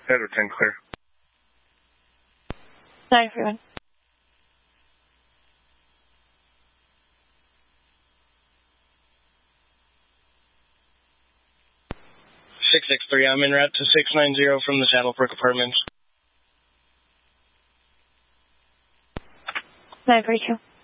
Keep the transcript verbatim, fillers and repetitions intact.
Edward ten clear. nine three one. six six three, I'm en route to six nine zero from the Saddlebrook Apartments. nine three two.